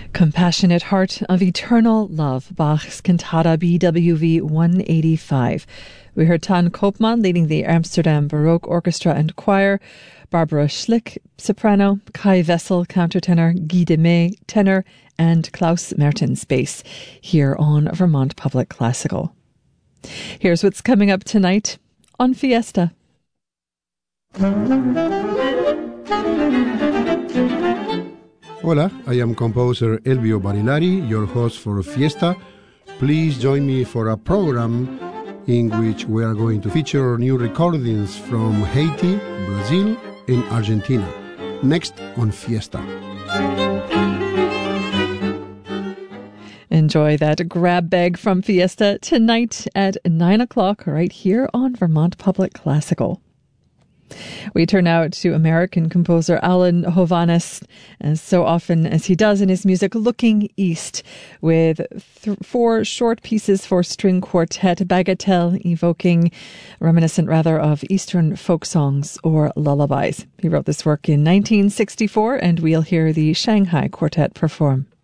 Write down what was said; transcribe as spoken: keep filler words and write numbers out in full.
Compassionate Heart of Eternal Love, Bach's Cantata B W V one eighty-five. We heard Tan Koopman leading the Amsterdam Baroque Orchestra and Choir, Barbara Schlick, soprano, Kai Wessel, countertenor, Guy Demey, tenor, and Klaus Mertens, bass, here on Vermont Public Classical. Here's what's coming up tonight on Fiesta. Hola, I am composer Elvio Barilari, your host for Fiesta. Please join me for a program in which we are going to feature new recordings from Haiti, Brazil, and Argentina. Next on Fiesta. Enjoy that grab bag from Fiesta tonight at nine o'clock right here on Vermont Public Classical. We turn now to American composer Alan Hovhaness, as so often as he does in his music, looking east, with th- four short pieces for string quartet, bagatelle, evoking, reminiscent rather of Eastern folk songs or lullabies. He wrote this work in nineteen sixty-four, and we'll hear the Shanghai Quartet perform.